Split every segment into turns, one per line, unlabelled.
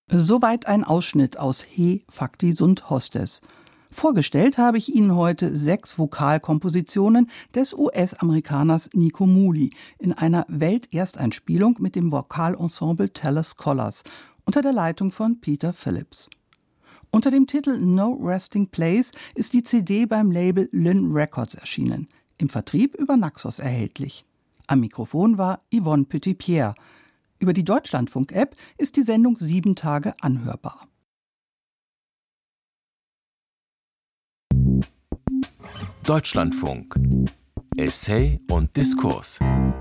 Soweit ein Ausschnitt aus He Fakti sunt hostes. Vorgestellt habe ich Ihnen heute 6 Vokalkompositionen des US-Amerikaners Nico Muhly in einer Weltersteinspielung mit dem Vokalensemble Teller Scholars unter der Leitung von Peter Phillips. Unter dem Titel No Resting Place ist die CD beim Label Lynn Records erschienen, im Vertrieb über Naxos erhältlich. Am Mikrofon war Yvonne Petit-Pierre. Über die Deutschlandfunk-App ist die Sendung 7 Tage anhörbar.
Deutschlandfunk. Essay und Diskurs.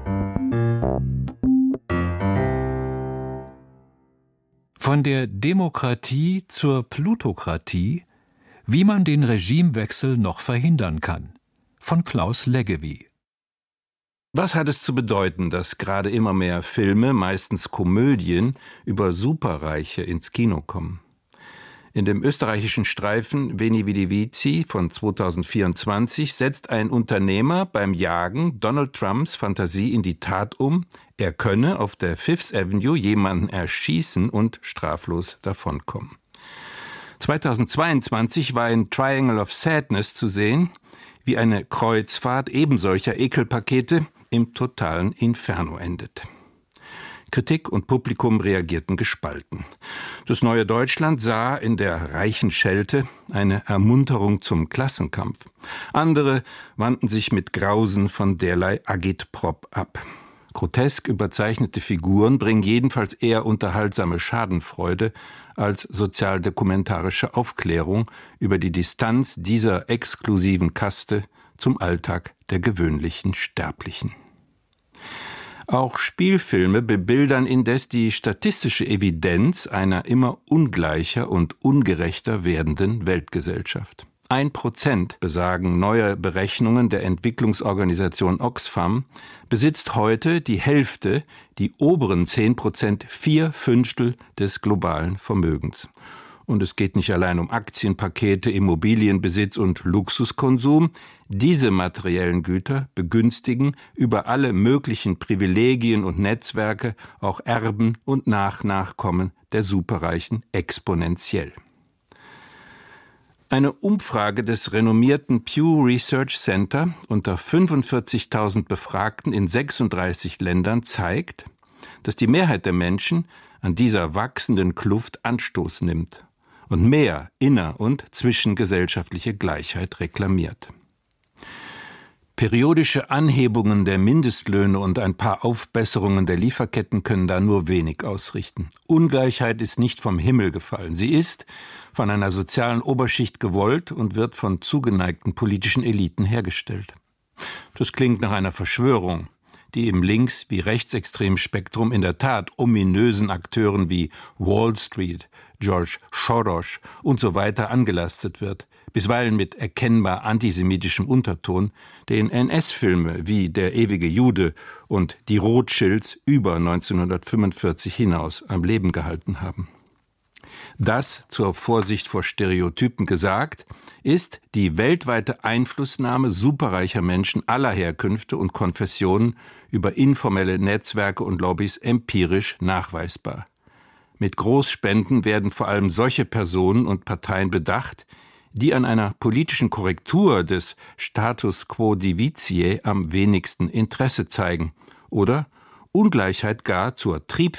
Von der Demokratie zur Plutokratie, wie man den Regimewechsel noch verhindern kann. Von Klaus Leggevi.
Was hat es zu bedeuten, dass gerade immer mehr Filme, meistens Komödien, über Superreiche ins Kino kommen? In dem österreichischen Streifen Veni Vidi Vici von 2024 setzt ein Unternehmer beim Jagen Donald Trumps Fantasie in die Tat um, er könne auf der Fifth Avenue jemanden erschießen und straflos davonkommen. 2022 war in Triangle of Sadness zu sehen, wie eine Kreuzfahrt ebensolcher Ekelpakete im totalen Inferno endet. Kritik und Publikum reagierten gespalten. Das neue Deutschland sah in der reichen Schelte eine Ermunterung zum Klassenkampf. Andere wandten sich mit Grausen von derlei Agitprop ab. Grotesk überzeichnete Figuren bringen jedenfalls eher unterhaltsame Schadenfreude als sozialdokumentarische Aufklärung über die Distanz dieser exklusiven Kaste zum Alltag der gewöhnlichen Sterblichen. Auch Spielfilme bebildern indes die statistische Evidenz einer immer ungleicher und ungerechter werdenden Weltgesellschaft. 1%, besagen neue Berechnungen der Entwicklungsorganisation Oxfam, besitzt heute die Hälfte, die oberen 10%, 4/5 des globalen Vermögens. Und es geht nicht allein um Aktienpakete, Immobilienbesitz und Luxuskonsum. Diese materiellen Güter begünstigen über alle möglichen Privilegien und Netzwerke auch Erben und Nachkommen der Superreichen exponentiell. Eine Umfrage des renommierten Pew Research Center unter 45.000 Befragten in 36 Ländern zeigt, dass die Mehrheit der Menschen an dieser wachsenden Kluft Anstoß nimmt und mehr inner- und zwischengesellschaftliche Gleichheit reklamiert. Periodische Anhebungen der Mindestlöhne und ein paar Aufbesserungen der Lieferketten können da nur wenig ausrichten. Ungleichheit ist nicht vom Himmel gefallen. Sie ist von einer sozialen Oberschicht gewollt und wird von zugeneigten politischen Eliten hergestellt. Das klingt nach einer Verschwörung, die im links- wie rechtsextremen Spektrum in der Tat ominösen Akteuren wie Wall Street, George Soros und so weiter angelastet wird, bisweilen mit erkennbar antisemitischem Unterton, den NS-Filme wie Der ewige Jude und Die Rothschilds über 1945 hinaus am Leben gehalten haben. Das, zur Vorsicht vor Stereotypen gesagt, ist die weltweite Einflussnahme superreicher Menschen aller Herkünfte und Konfessionen über informelle Netzwerke und Lobbys empirisch nachweisbar. Mit Großspenden werden vor allem solche Personen und Parteien bedacht, die an einer politischen Korrektur des Status quo divitiae am wenigsten Interesse zeigen oder Ungleichheit gar zur Triebfeder